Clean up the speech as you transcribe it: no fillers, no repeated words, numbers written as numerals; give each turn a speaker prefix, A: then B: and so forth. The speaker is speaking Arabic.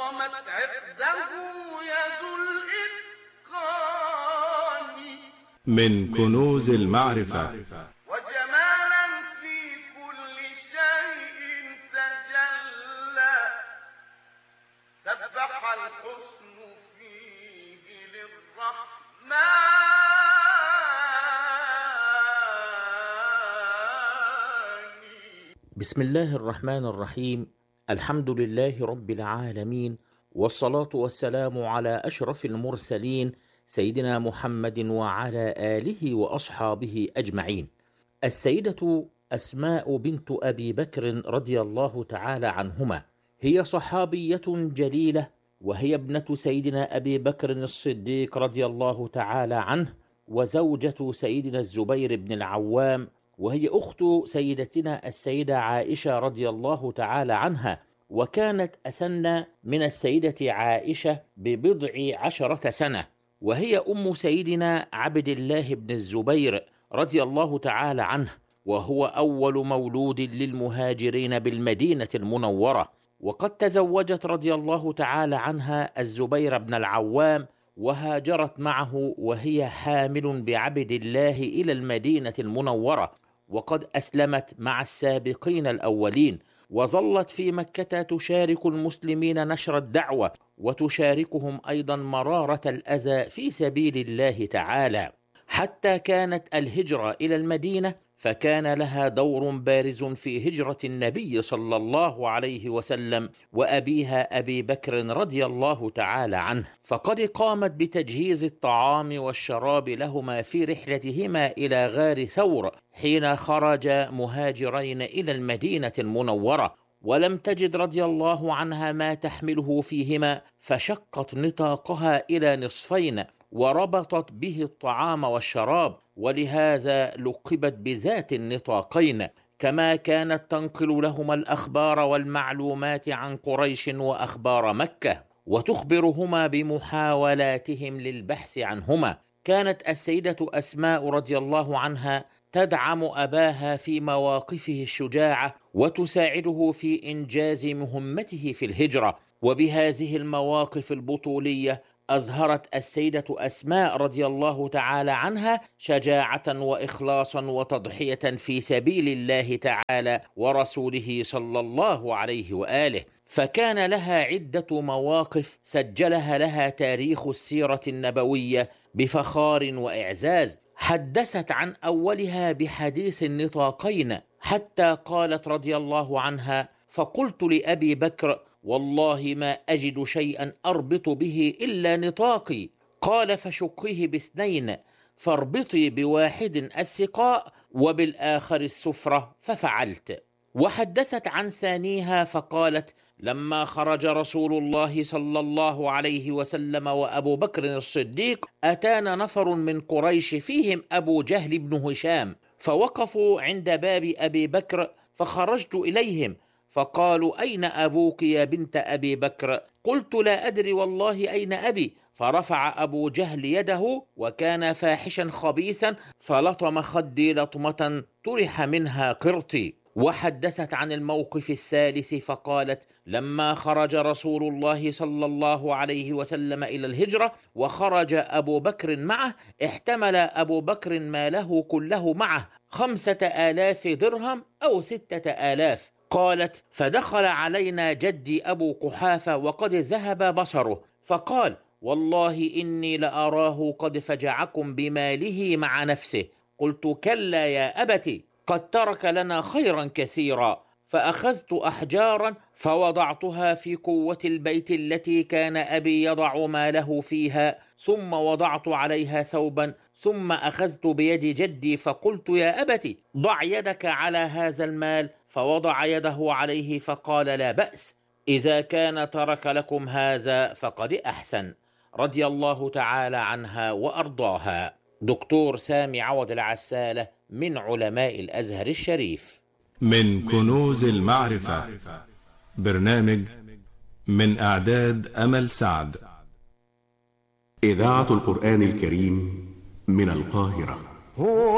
A: قامت عقده يد الإتقان
B: من كنوز المعرفة
A: وجمالا في كل شيء تجلى سبح الحسن فيه للرحمن
C: بسم الله الرحمن الرحيم. الحمد لله رب العالمين، والصلاة والسلام على أشرف المرسلين سيدنا محمد وعلى آله وأصحابه أجمعين. السيدة أسماء بنت أبي بكر رضي الله تعالى عنهما هي صحابية جليلة، وهي ابنة سيدنا أبي بكر الصديق رضي الله تعالى عنه، وزوجة سيدنا الزبير بن العوام، وهي أخت سيدتنا السيدة عائشة رضي الله تعالى عنها، وكانت أسن من السيدة عائشة ب10 سنة، وهي أم سيدنا عبد الله بن الزبير رضي الله تعالى عنه، وهو أول مولود للمهاجرين بالمدينة المنورة. وقد تزوجت رضي الله تعالى عنها الزبير بن العوام، وهاجرت معه وهي حامل بعبد الله إلى المدينة المنورة، وقد أسلمت مع السابقين الأولين، وظلت في مكة تشارك المسلمين نشر الدعوة، وتشاركهم أيضا مرارة الأذى في سبيل الله تعالى، حتى كانت الهجرة إلى المدينة فكان لها دور بارز في هجرة النبي صلى الله عليه وسلم وأبيها أبي بكر رضي الله تعالى عنه، فقد قامت بتجهيز الطعام والشراب لهما في رحلتهما إلى غار ثور حين خرج مهاجرين إلى المدينة المنورة، ولم تجد رضي الله عنها ما تحمله فيهما، فشقت نطاقها إلى نصفين وربطت به الطعام والشراب، ولهذا لقبت بذات النطاقين. كما كانت تنقل لهما الأخبار والمعلومات عن قريش وأخبار مكة، وتخبرهما بمحاولاتهم للبحث عنهما. كانت السيدة أسماء رضي الله عنها تدعم أباها في مواقفه الشجاعة، وتساعده في إنجاز مهمته في الهجرة، وبهذه المواقف البطولية أظهرت السيدة أسماء رضي الله تعالى عنها شجاعة وإخلاصا وتضحية في سبيل الله تعالى ورسوله صلى الله عليه وآله، فكان لها عدة مواقف سجلها لها تاريخ السيرة النبوية بفخار وإعزاز. حدثت عن أولها بحديث النطاقين، حتى قالت رضي الله عنها: فقلت لأبي بكر: والله ما أجد شيئا أربط به إلا نطاقي. قال: فشقيه ب2، فاربطي بواحد السقاء وبالآخر السفرة، ففعلت. وحدثت عن ثانيها فقالت: لما خرج رسول الله صلى الله عليه وسلم وأبو بكر الصديق أتانا نفر من قريش فيهم أبو جهل بن هشام، فوقفوا عند باب أبي بكر، فخرجت إليهم فقالوا: أين أبوك يا بنت أبي بكر؟ قلت: لا أدري والله أين أبي. فرفع أبو جهل يده، وكان فاحشا خبيثا، فلطم خدي لطمة طرح منها قرطي. وحدثت عن الموقف الثالث فقالت: لما خرج رسول الله صلى الله عليه وسلم إلى الهجرة وخرج أبو بكر معه، احتمل أبو بكر ماله كله معه 5000 درهم أو 6000. قالت: فدخل علينا جدي أبو قحافة وقد ذهب بصره، فقال: والله إني لأراه قد فجعكم بماله مع نفسه. قلت: كلا يا أبتي، قد ترك لنا خيرا كثيرا. فأخذت أحجارا فوضعتها في قوة البيت التي كان أبي يضع ماله فيها، ثم وضعت عليها ثوبا، ثم أخذت بيد جدي فقلت: يا أبتي، ضع يدك على هذا المال. فوضع يده عليه فقال: لا بأس، إذا كان ترك لكم هذا فقد أحسن. رضي الله تعالى عنها وأرضاها. دكتور سامي عوض العسالة من علماء الأزهر الشريف.
B: من كنوز المعرفة، برنامج من إعداد أمل سعد.
D: إذاعة القرآن الكريم من القاهرة.